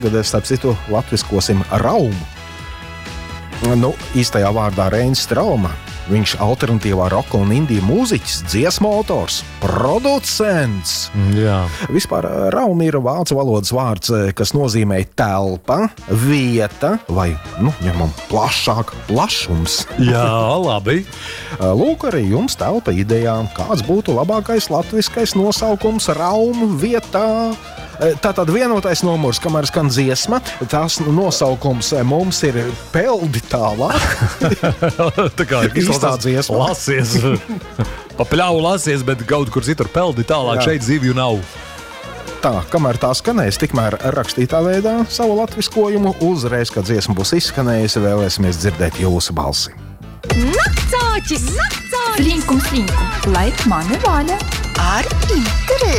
Kad starp citu latviskosim Raumu. Nu, īstajā vārdā Reinis Strauma. Viņš alternatīvā roka un indiju mūziķis, dziesmu autors, producents. Jā. Vispār Rauma ir vācu valodas vārds, kas nozīmē telpa, vieta vai, ņemam plašāk, plašums. Jā, labi. Lūk, arī jums telpa idejām, kāds būtu labākais latviskais nosaukums Raumu vietā. Tātad vienotais numurs, kamēr skan dziesma, tās nosaukums mums ir peldi tālāk. Tā kā īstā dziesma. Lasies. Pa pļauju lasies, bet kaut kur citur peldi tālāk. Jā. Šeit zivju nav. Tā, kamēr tā skanēs, tikmēr rakstītā veidā savu latviskojumu uzreiz, kad dziesma būs izskanējusi, vēlēsimies dzirdēt jūsu balsi. Naktsāķis! Slinkums, lai mani vaļa ar interesi!